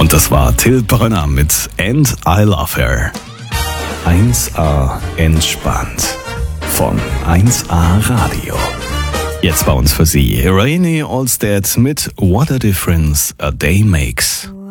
Und das war Till Brönner mit And I Love Her. 1A entspannt von 1A Radio. Jetzt bei uns für Sie Rainy Allstead mit What a Difference a Day Makes.